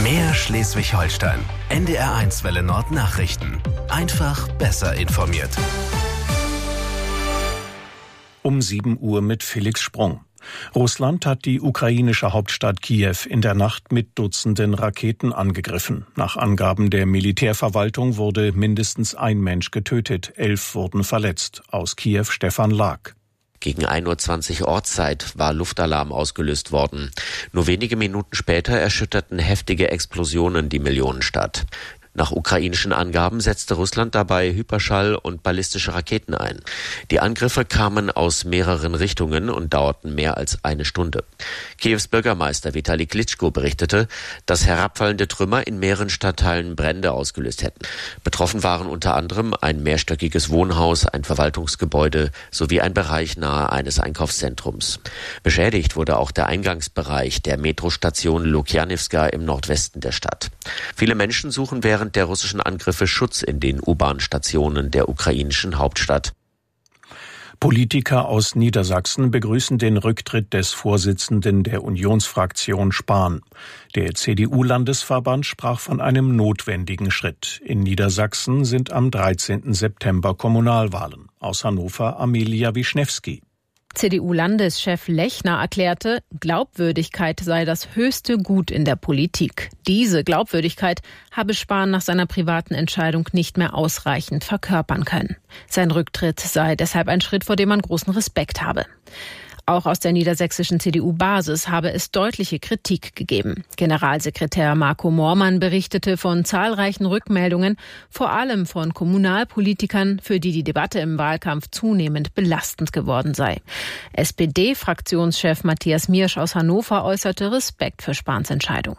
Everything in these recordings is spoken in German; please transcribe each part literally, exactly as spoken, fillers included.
Mehr Schleswig-Holstein. N D R eins Welle Nord Nachrichten. Einfach besser informiert. Um sieben Uhr mit Felix Sprung. Russland hat die ukrainische Hauptstadt Kiew in der Nacht mit Dutzenden Raketen angegriffen. Nach Angaben der Militärverwaltung wurde mindestens ein Mensch getötet, elf wurden verletzt. Aus Kiew Stefan Lag. Gegen ein Uhr zwanzig Ortszeit war Luftalarm ausgelöst worden. Nur wenige Minuten später erschütterten heftige Explosionen die Millionenstadt. Nach ukrainischen Angaben setzte Russland dabei Hyperschall- und ballistische Raketen ein. Die Angriffe kamen aus mehreren Richtungen und dauerten mehr als eine Stunde. Kiews Bürgermeister Vitali Klitschko berichtete, dass herabfallende Trümmer in mehreren Stadtteilen Brände ausgelöst hätten. Betroffen waren unter anderem ein mehrstöckiges Wohnhaus, ein Verwaltungsgebäude sowie ein Bereich nahe eines Einkaufszentrums. Beschädigt wurde auch der Eingangsbereich der Metrostation Lukjanivska im Nordwesten der Stadt. Viele Menschen suchen während der russischen Angriffe Schutz in den U-Bahn-Stationen der ukrainischen Hauptstadt. Politiker aus Niedersachsen begrüßen den Rücktritt des Vorsitzenden der Unionsfraktion Spahn. Der C D U-Landesverband sprach von einem notwendigen Schritt. In Niedersachsen sind am dreizehnten September Kommunalwahlen. Aus Hannover Amelia Wischnewski. C D U-Landeschef Lechner erklärte, Glaubwürdigkeit sei das höchste Gut in der Politik. Diese Glaubwürdigkeit habe Spahn nach seiner privaten Entscheidung nicht mehr ausreichend verkörpern können. Sein Rücktritt sei deshalb ein Schritt, vor dem man großen Respekt habe. Auch aus der niedersächsischen C D U-Basis habe es deutliche Kritik gegeben. Generalsekretär Marco Moormann berichtete von zahlreichen Rückmeldungen, vor allem von Kommunalpolitikern, für die die Debatte im Wahlkampf zunehmend belastend geworden sei. S P D-Fraktionschef Matthias Miersch aus Hannover äußerte Respekt für Spahns Entscheidung.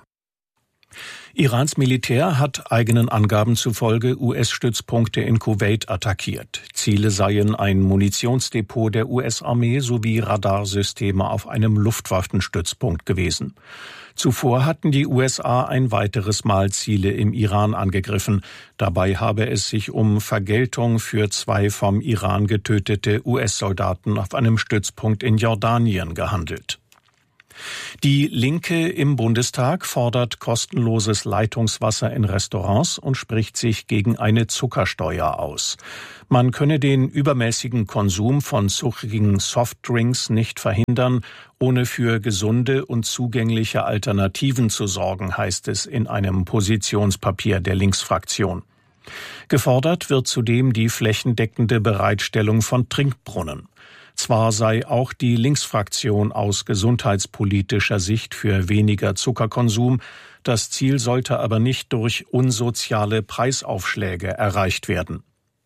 Irans Militär hat eigenen Angaben zufolge U S-Stützpunkte in Kuwait attackiert. Ziele seien ein Munitionsdepot der U S-Armee sowie Radarsysteme auf einem Luftwaffenstützpunkt gewesen. Zuvor hatten die U S A ein weiteres Mal Ziele im Iran angegriffen. Dabei habe es sich um Vergeltung für zwei vom Iran getötete U S-Soldaten auf einem Stützpunkt in Jordanien gehandelt. Die Linke im Bundestag fordert kostenloses Leitungswasser in Restaurants und spricht sich gegen eine Zuckersteuer aus. Man könne den übermäßigen Konsum von zuckrigen Softdrinks nicht verhindern, ohne für gesunde und zugängliche Alternativen zu sorgen, heißt es in einem Positionspapier der Linksfraktion. Gefordert wird zudem die flächendeckende Bereitstellung von Trinkbrunnen. Zwar sei auch die Linksfraktion aus gesundheitspolitischer Sicht für weniger Zuckerkonsum, das Ziel sollte aber nicht durch unsoziale Preisaufschläge erreicht werden.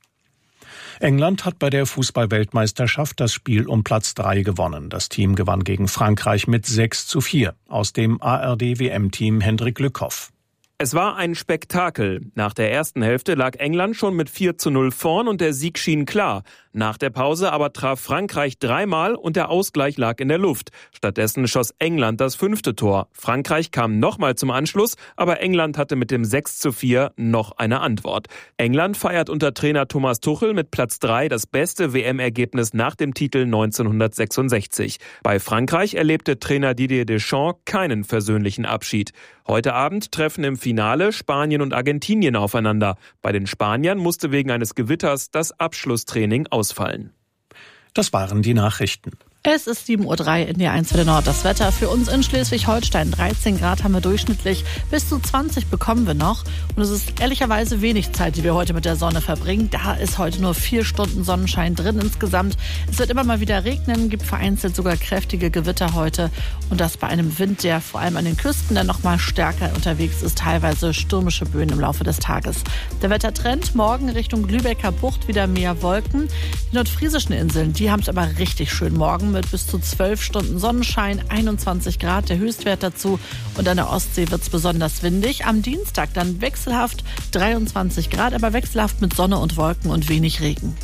England hat bei der Fußball-Weltmeisterschaft das Spiel um Platz drei gewonnen. Das Team gewann gegen Frankreich mit sechs zu vier. Aus dem A R D-W M-Team Hendrik Lückhoff. Es war ein Spektakel. Nach der ersten Hälfte lag England schon mit vier zu null vorn und der Sieg schien klar. Nach der Pause aber traf Frankreich dreimal und der Ausgleich lag in der Luft. Stattdessen schoss England das fünfte Tor. Frankreich kam nochmal zum Anschluss, aber England hatte mit dem sechs zu vier noch eine Antwort. England feiert unter Trainer Thomas Tuchel mit Platz drei das beste W M-Ergebnis nach dem Titel neunzehnhundertsechsundsechzig. Bei Frankreich erlebte Trainer Didier Deschamps keinen versöhnlichen Abschied. Heute Abend treffen im Finale Spanien und Argentinien aufeinander. Bei den Spaniern musste wegen eines Gewitters das Abschlusstraining ausfallen. Das waren die Nachrichten. Es ist sieben Uhr drei in der eins Welle Nord. Das Wetter für uns in Schleswig-Holstein. dreizehn Grad haben wir durchschnittlich, bis zu zwanzig bekommen wir noch. Und es ist ehrlicherweise wenig Zeit, die wir heute mit der Sonne verbringen. Da ist heute nur vier Stunden Sonnenschein drin insgesamt. Es wird immer mal wieder regnen, gibt vereinzelt sogar kräftige Gewitter heute. Und das bei einem Wind, der vor allem an den Küsten dann noch mal stärker unterwegs ist. Teilweise stürmische Böen im Laufe des Tages. Der Wettertrend, morgen Richtung Lübecker Bucht wieder mehr Wolken. Die nordfriesischen Inseln, die haben es aber richtig schön morgen. Mit bis zu zwölf Stunden Sonnenschein, einundzwanzig Grad der Höchstwert dazu. Und an der Ostsee wird es besonders windig. Am Dienstag dann wechselhaft dreiundzwanzig Grad, aber wechselhaft mit Sonne und Wolken und wenig Regen.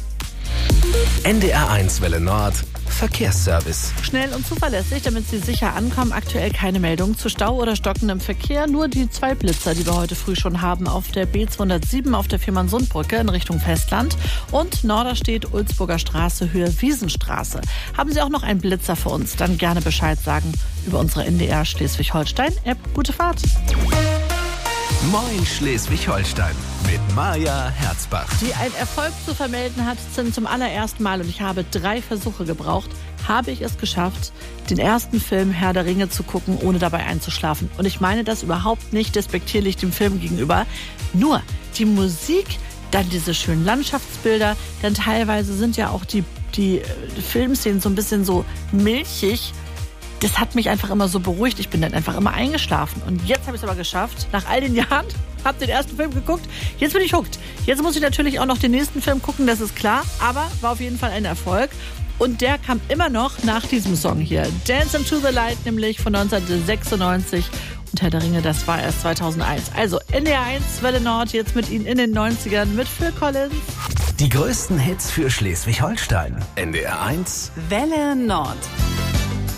N D R eins Welle Nord Verkehrsservice. Schnell und zuverlässig, damit Sie sicher ankommen. Aktuell keine Meldung zu Stau oder stockendem Verkehr. Nur die zwei Blitzer, die wir heute früh schon haben auf der B zweihundertsieben auf der Fehmarnsundbrücke in Richtung Festland und Norderstedt, Ulzburger Straße, Höhe Wiesenstraße. Haben Sie auch noch einen Blitzer für uns? Dann gerne Bescheid sagen über unsere N D R Schleswig-Holstein-App. Gute Fahrt! Moin Schleswig-Holstein mit Maja Herzbach. Die einen Erfolg zu vermelden hat, sind zum allerersten Mal, und ich habe drei Versuche gebraucht, habe ich es geschafft, den ersten Film Herr der Ringe zu gucken, ohne dabei einzuschlafen. Und ich meine das überhaupt nicht despektierlich dem Film gegenüber. Nur die Musik, dann diese schönen Landschaftsbilder, dann teilweise sind ja auch die, die Filmszenen so ein bisschen so milchig. Das hat mich einfach immer so beruhigt. Ich bin dann einfach immer eingeschlafen. Und jetzt habe ich es aber geschafft. Nach all den Jahren habe den ersten Film geguckt. Jetzt bin ich hooked. Jetzt muss ich natürlich auch noch den nächsten Film gucken, das ist klar. Aber war auf jeden Fall ein Erfolg. Und der kam immer noch nach diesem Song hier. Dance into the Light, nämlich von neunzehnhundertsechsundneunzig. Und Herr der Ringe, das war erst zweitausendeins. Also N D R eins, Welle Nord, jetzt mit Ihnen in den neunzigern mit Phil Collins. Die größten Hits für Schleswig-Holstein. N D R eins Welle Nord.